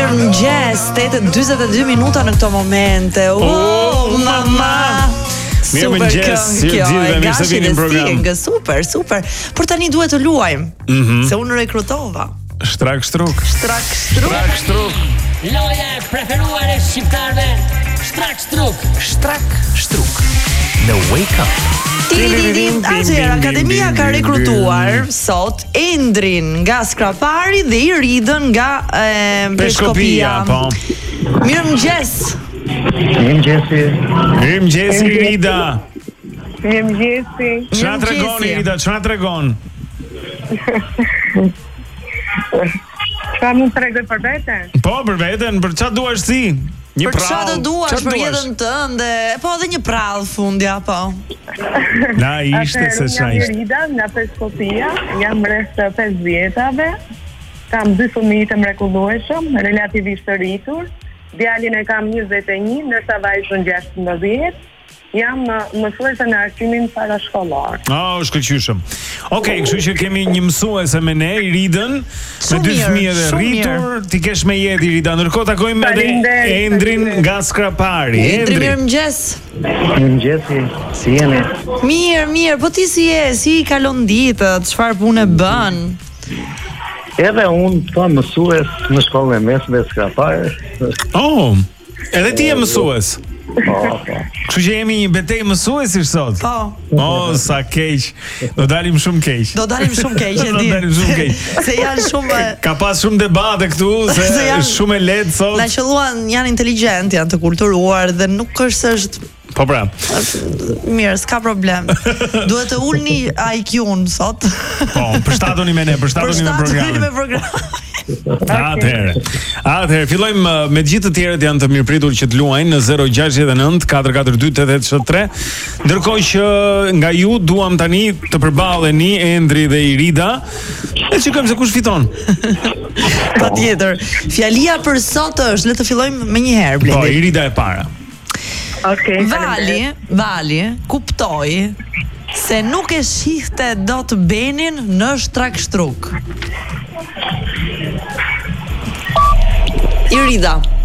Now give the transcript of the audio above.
Mirëmëngjes, 8:42 minuta në këto momente. Oh, mama. Mirëmëngjes, ju gjithë mirë se vini në program. Super. Por tani duhet të luajmë. Se unë rekrutova. Shtrak shtruk. Loja e preferuar e shqiptarëve, Shtrak Shtruk. Në Wake Up. Atëherë, Akademia ka rekrutuar sot Endrin nga Skrapari dhe Iridën nga Peshkopia. Po. Mirëmëngjes. Mirëmëngjes Irida. Mirëmëngjesi. Çfarë tregon Irida? Çfarë tregon? Çfarë mund të tregoj për veten? Po, për veten, për çfarë duash si? Një Për çfarë të duash Çfarë për duash? jetën tënde? Po edhe një prall fundja, po. Na ishte se Jam çfarë ishte. Irida nga Peshkopia, jam rreth 5 vjetave. Kam 2 fëmijë të mrekullueshëm, relativisht të rritur. Djalin e kam 21, ndërsa vajzën 16. Jam mësuese në arsimin parashkollor. Shkëlqyshëm. Okej, kështu që kemi një mësuese me ne, Iridën, me 2 fëmijë të rritur, ti kesh me jetë Irida. Ndërkohë takojmë edhe Endrin nga Skrapari. Endri, mirëmëngjes. Mirëmëngjesi, si jeni? Mirë, po ti si je? Si kalon ditët? Çfarë punë bën? Edhe unë po mësues në shkollën e mesme të Skraparit. Edhe ti je mësues. Po. Kështu që jemi një betejë mësuesish sot. Po. Sa keq. Do dalim shumë keq. Do dalim shumë keq, e Do di. dalim shumë keq. Se janë shumë Ka pas shumë debate këtu, se Se janë- është shumë e lehtë sot. na qelluan, janë inteligjent, janë të kulturuar dhe nuk është Po pra. mirë, s'ka problem. Duhet të ulni IQ-n sot. Po, përshtatuni me ne, përshtatuni me programin. program. Atëherë, fillojmë me gjithë të tjerët janë të mirëpritur që të luajnë në 069 442 8873. Ndërkohë që nga ju duam tani të përballeni Endri dhe Irida. E shikojmë se kush fiton. Patjetër. Fjalia për sot është, le të fillojmë me një herë, Po, Blendi. Irida e para. Okej. Vali kuptoi se nuk e shihte dot Benin në Shtrak Shtruk. Irida.